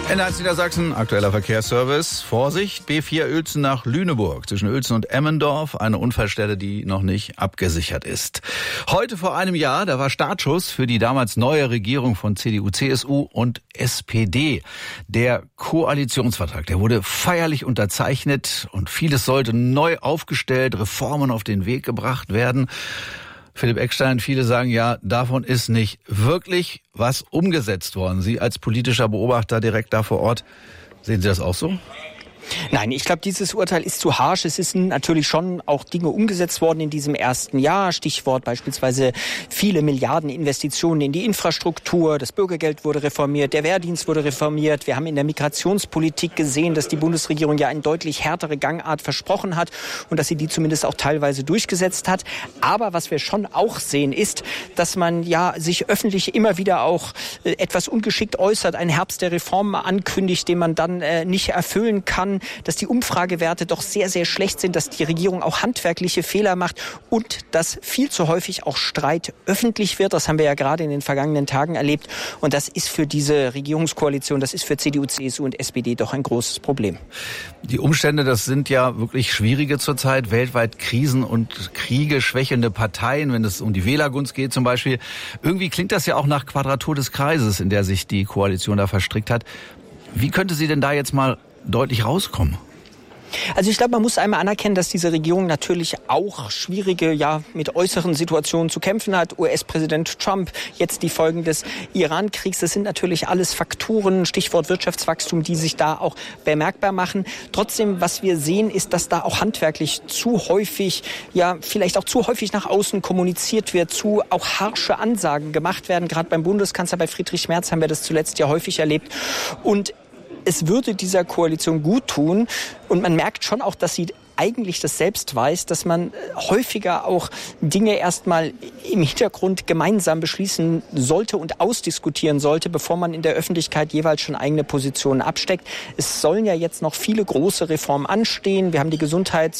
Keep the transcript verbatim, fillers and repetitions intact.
N eins Niedersachsen, aktueller Verkehrsservice. Vorsicht, B vier Uelzen nach Lüneburg. Zwischen Uelzen und Emmendorf eine Unfallstelle, die noch nicht abgesichert ist. Heute vor einem Jahr, da war Startschuss für die damals neue Regierung von C D U, C S U und S P D. Der Koalitionsvertrag, der wurde feierlich unterzeichnet und vieles sollte neu aufgestellt, Reformen auf den Weg gebracht werden. Philipp Eckstein, viele sagen ja, davon ist nicht wirklich was umgesetzt worden. Sie als politischer Beobachter direkt da vor Ort, sehen Sie das auch so? Nein, ich glaube, dieses Urteil ist zu harsch. Es sind natürlich schon auch Dinge umgesetzt worden in diesem ersten Jahr. Stichwort beispielsweise viele Milliarden Investitionen in die Infrastruktur. Das Bürgergeld wurde reformiert, der Wehrdienst wurde reformiert. Wir haben in der Migrationspolitik gesehen, dass die Bundesregierung ja eine deutlich härtere Gangart versprochen hat und dass sie die zumindest auch teilweise durchgesetzt hat. Aber was wir schon auch sehen, ist, dass man ja sich öffentlich immer wieder auch äh, etwas ungeschickt äußert, einen Herbst der Reformen ankündigt, den man dann äh, nicht erfüllen kann, dass die Umfragewerte doch sehr, sehr schlecht sind, dass die Regierung auch handwerkliche Fehler macht und dass viel zu häufig auch Streit öffentlich wird. Das haben wir ja gerade in den vergangenen Tagen erlebt. Und das ist für diese Regierungskoalition, das ist für C D U, C S U und S P D doch ein großes Problem. Die Umstände, das sind ja wirklich schwierige zurzeit. Weltweit Krisen und Kriege, schwächelnde Parteien, wenn es um die Wählergunst geht zum Beispiel. Irgendwie klingt das ja auch nach Quadratur des Kreises, in der sich die Koalition da verstrickt hat. Wie könnte sie denn da jetzt mal deutlich rauskommen? Also ich glaube, man muss einmal anerkennen, dass diese Regierung natürlich auch schwierige, ja, mit äußeren Situationen zu kämpfen hat. U S-Präsident Trump, jetzt die Folgen des Iran-Kriegs, das sind natürlich alles Faktoren, Stichwort Wirtschaftswachstum, die sich da auch bemerkbar machen. Trotzdem, was wir sehen, ist, dass da auch handwerklich zu häufig, ja, vielleicht auch zu häufig nach außen kommuniziert wird, zu auch harsche Ansagen gemacht werden. Gerade beim Bundeskanzler, bei Friedrich Merz haben wir das zuletzt ja häufig erlebt. Und es würde dieser Koalition gut tun und man merkt schon auch, dass sie eigentlich das selbst weiß, dass man häufiger auch Dinge erstmal im Hintergrund gemeinsam beschließen sollte und ausdiskutieren sollte, bevor man in der Öffentlichkeit jeweils schon eigene Positionen absteckt. Es sollen ja jetzt noch viele große Reformen anstehen. Wir haben die Gesundheits-